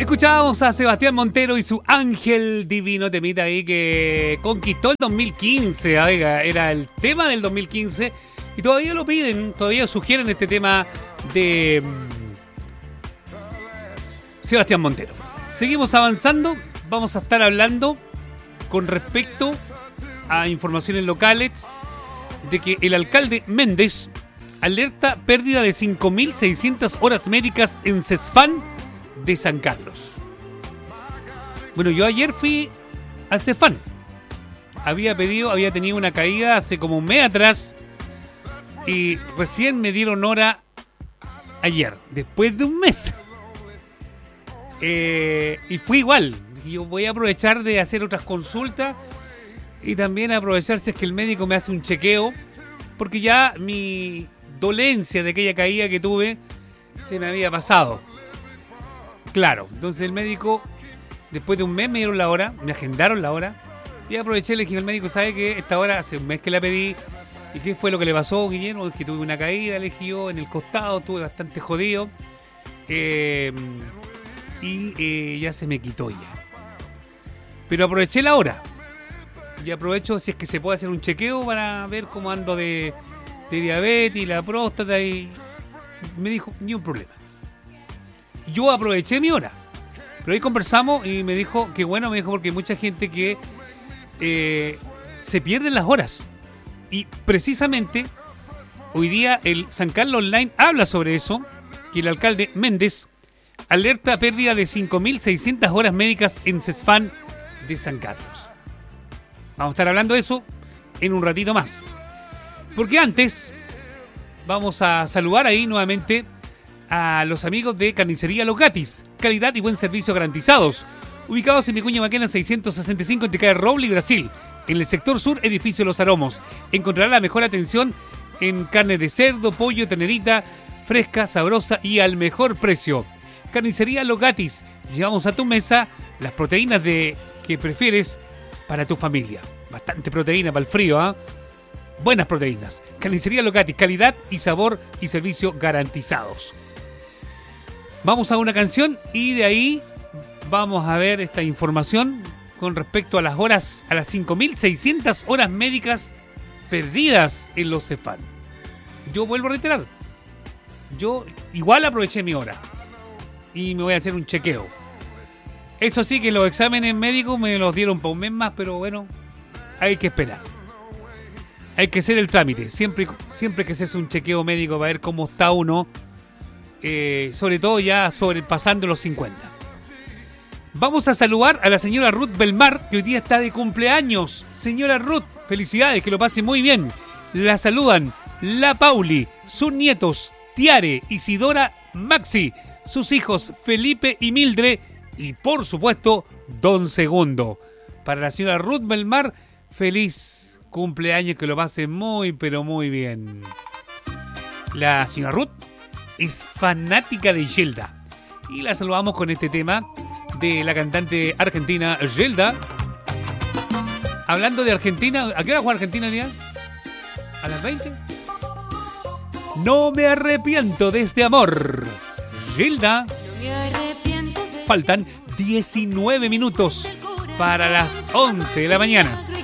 Escuchábamos a Sebastián Montero y su Ángel Divino, temita ahí que conquistó el 2015. Oiga, era el tema del 2015 y todavía lo piden, todavía sugieren este tema de Sebastián Montero. Seguimos avanzando, vamos a estar hablando con respecto a informaciones locales de que el alcalde Méndez alerta pérdida de 5.600 horas médicas en CESFAN de San Carlos. Bueno, yo ayer fui al CESFAN. Había tenido una caída hace como un mes atrás y recién me dieron hora ayer, después de un mes. Y fui igual. Yo voy a aprovechar de hacer otras consultas y también aprovechar si es que el médico me hace un chequeo, porque ya mi dolencia de aquella caída que tuve se me había pasado. Claro, entonces el médico, después de un mes me dieron la hora, me agendaron la hora y aproveché y le dije al médico, ¿sabe qué? Esta hora hace un mes que la pedí. ¿Y qué fue lo que le pasó, Guillermo? Es que tuve una caída, le dije yo, en el costado, estuve bastante jodido y ya se me quitó ya. Pero aproveché la hora y aprovecho si es que se puede hacer un chequeo para ver cómo ando de diabetes y la próstata, y me dijo, ni un problema. Yo aproveché mi hora, pero ahí conversamos y me dijo que bueno, me dijo, porque hay mucha gente que se pierden las horas. Y precisamente hoy día el San Carlos Online habla sobre eso, que el alcalde Méndez alerta pérdida de 5.600 horas médicas en CESFAN de San Carlos. Vamos a estar hablando de eso en un ratito más. Porque antes vamos a saludar ahí nuevamente a los amigos de Carnicería Los Gatis. Calidad y buen servicio garantizados. Ubicados en Vicuña Maquena 665 entre calle Roble y Brasil. En el sector sur, edificio Los Aromos. Encontrará la mejor atención en carne de cerdo, pollo, ternerita, fresca, sabrosa y al mejor precio. Carnicería Los Gatis. Llevamos a tu mesa las proteínas que prefieres para tu familia. Bastante proteína para el frío, ¿eh? Buenas proteínas. Carnicería Los Gatis. Calidad y sabor y servicio garantizados. Vamos a una canción y de ahí vamos a ver esta información con respecto a las horas, a las 5.600 horas médicas perdidas en los CESFAN. Yo vuelvo a reiterar, yo igual aproveché mi hora y me voy a hacer un chequeo. Eso sí, que los exámenes médicos me los dieron para un mes más, pero bueno, hay que esperar. Hay que hacer el trámite, siempre que se hace un chequeo médico para ver cómo está uno, sobre todo ya sobrepasando los 50. Vamos a saludar a la señora Ruth Belmar, que hoy día está de cumpleaños. Señora Ruth, felicidades, que lo pase muy bien. La saludan la Pauli, sus nietos Tiare, Isidora, Maxi, sus hijos Felipe y Mildred y por supuesto Don Segundo. Para la señora Ruth Belmar, feliz cumpleaños, que lo pase muy pero muy bien. La señora Ruth es fanática de Yelda y la saludamos con este tema de la cantante argentina Yelda. Hablando de Argentina, ¿a qué hora juega Argentina hoy día? ¿A las 20? No me arrepiento de este amor. Yelda. Faltan 19 minutos para las 11 de la mañana.